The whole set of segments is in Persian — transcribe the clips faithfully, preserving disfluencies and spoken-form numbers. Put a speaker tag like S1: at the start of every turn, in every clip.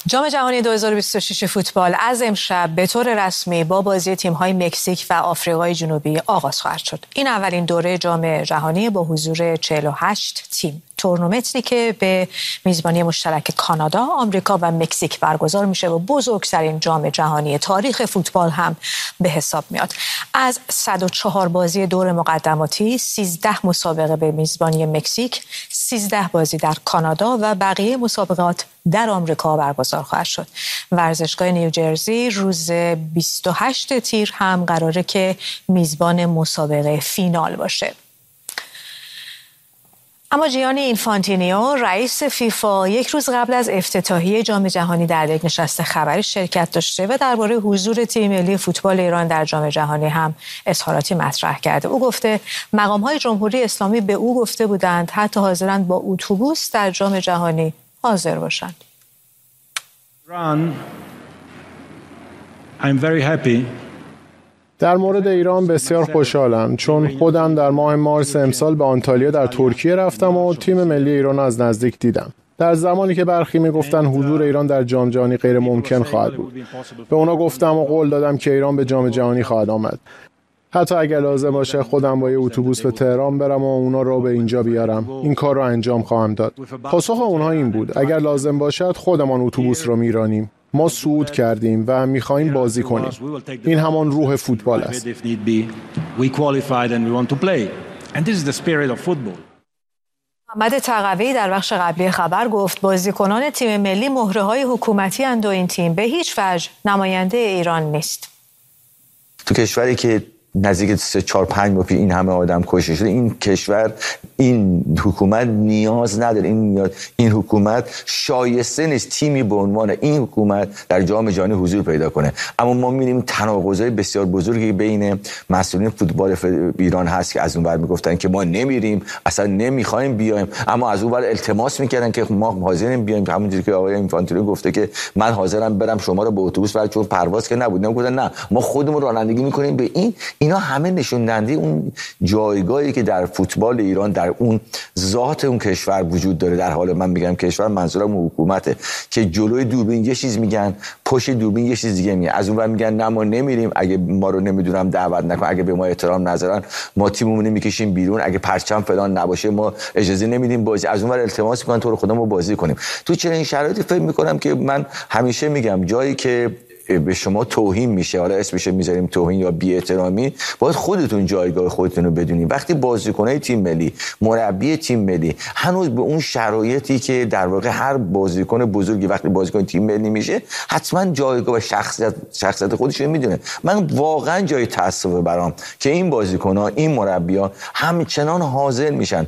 S1: جام جهانی دو هزار و بیست و شش فوتبال از امشب به طور رسمی با بازی تیم‌های مکزیک و آفریقای جنوبی آغاز خواهد شد. این اولین دوره جام جهانی با حضور چهل و هشت تیم. تورنمنتی که به میزبانی مشترک کانادا، آمریکا و مکزیک برگزار میشه و بزرگترین جام جهانی تاریخ فوتبال هم به حساب میاد. از صد و چهار بازی دور مقدماتی، سیزده مسابقه به میزبانی مکزیک، سیزده بازی در کانادا و بقیه مسابقات در آمریکا برگزار خواهد شد. ورزشگاه نیوجرسی روز بیست و هشتم تیر هم قراره که میزبان مسابقه فینال باشه. اما جیانی اینفانتینیو رئیس فیفا یک روز قبل از افتتاحیه جام جهانی در یک نشست خبری شرکت داشته و درباره حضور تیم ملی فوتبال ایران در جام جهانی هم اظهاراتی مطرح کرده. او گفته مقام‌های جمهوری اسلامی به او گفته بودند حتی حاضرند با اتوبوس در جام جهانی حاضر باشند.
S2: I'm very happy.
S3: در مورد ایران بسیار خوشحالم چون خودم در ماه مارس امسال به آنتالیا در ترکیه رفتم و تیم ملی ایران از نزدیک دیدم. در زمانی که برخی میگفتن حضور ایران در جام جهانی غیر ممکن خواهد بود، به اونا گفتم و قول دادم که ایران به جام جهانی خواهد آمد. حتی اگر لازم باشه خودم با یه اتوبوس به تهران برم و اونا رو به اینجا بیارم، این کار رو انجام خواهم داد. پاسخ اونها این بود اگر لازم باشد خودمان اتوبوس رو میرانیم. ما صعود کردیم و می‌خواهیم بازی کنیم. این همان روح فوتبال است.
S1: محمد تقوی در بخش قبلی خبر گفت بازیکنان تیم ملی مهره‌های حکومتی اند و این تیم به هیچ وجه نماینده ایران نیست.
S4: تو کشوری که نزدیک سه چهار پنج ماه پیش این همه آدم کشته شده، این کشور، این حکومت نیاز نداره، این نیاز این حکومت شایسته نیست تیمی به عنوان این حکومت در جام جهانی حضور پیدا کنه. اما ما می‌بینیم تناقض‌های بسیار بزرگی بین مسئولین فوتبال ایران هست که از اون ور میگفتن که ما نمیریم، اصلا نمیخوایم بیایم، اما از اون ور التماس میکردن که ما حاضریم بیایم. همونجوری که آقای اینفانتینو گفته که من حاضرم برم شما رو به اتوبوس برد، چون پرواز که نبود. نمیگفتن نه ما خودمون رانندگی میکنیم به این. اینا همه نشون دهنده اون جایگاهی که در فوتبال ایران در اون ذات اون کشور وجود داره. در حال من میگم کشور، منظورم اون حکومته که جلوی دوربین یه چیز میگن، پشت دوربین یه چیز دیگه میگن. از اون ور میگن نه ما نمیریم، اگه ما رو نمیدونم دعوت نکن، اگه به ما احترام نذارن ما تیممون میکشیم بیرون، اگه پرچم فلان نباشه ما اجازه نمیدیم بازی. از اون ور التماس میکنن تو رو خدا ما بازی کنیم. تو چه این شرایطی فکر میکنم که من همیشه میگم جایی که به شما توهین میشه، حالا اسمش میذاریم توهین یا بی‌احترامی، باید خودتون جایگاه خودتون رو بدونید. وقتی بازیکنای تیم ملی، مربی تیم ملی هنوز به اون شرایطی که در واقع هر بازیکن بزرگی وقتی بازیکن تیم ملی میشه حتما جایگاه و شخصیت شخصیت خودش رو میدونه. من واقعا جای تأسف برام که این بازیکن‌ها، این مربی‌ها همچنان حاضر میشن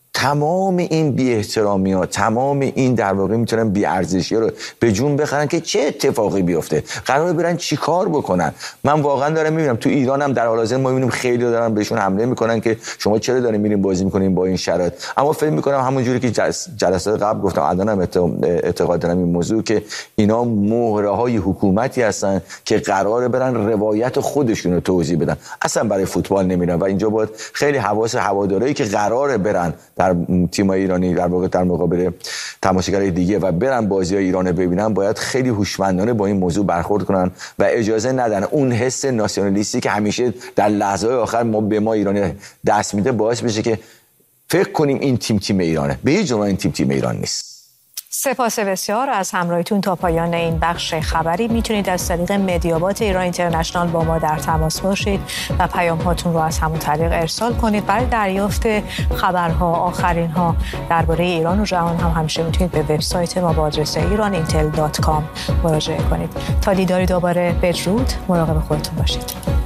S4: تمام این بی احترامی ها، تمام این در واقع میتونن بی ارزشی رو به جون بخرن که چه اتفاقی بیفته، قراره برن چی کار بکنن. من واقعا دارم میبینم تو ایران هم در حال حاضر ما میبینیم خیلی دارن بهشون حمله میکنن که شما چرا دارین میرین بازی میکنین با این شرایط. اما فکر میکنم همونجوری که جلسات قبل گفتم، الانم اعتقاد دارم این موضوع که اینا مهره های حکومتی هستن که قراره برن روایت خودشون رو توضیح بدن، اصلا برای فوتبال نمیرن. و اینجا باید خیلی حواس هوادارایی که قراره برن در تیم‌های ایرانی در واقع در مقابل تماشاگرای دیگه و برن بازی‌های ایران ببینن، باید خیلی هوشمندانه با این موضوع برخورد کنن و اجازه ندن اون حس ناسیونالیستی که همیشه در لحظه‌های آخر ما به ما ایرانی دست میده باعث بشه که فکر کنیم این تیم تیم ایرانه. به هیچ عنوان این تیم تیم ایران نیست.
S1: سپاس بسیار از همراهیتون تا پایان این بخش خبری. میتونید از طریق مدیابات ایران اینترنشنال با ما در تماس باشید و پیام هاتون رو از همون طریق ارسال کنید. برای دریافت خبرها، آخرین ها درباره ایران و جهان هم همیشه میتونید به وبسایت ما با آدرس ایران اینتل دات کام مراجعه کنید. تا دیداری دوباره، بدرود، مراقب خودتون باشید.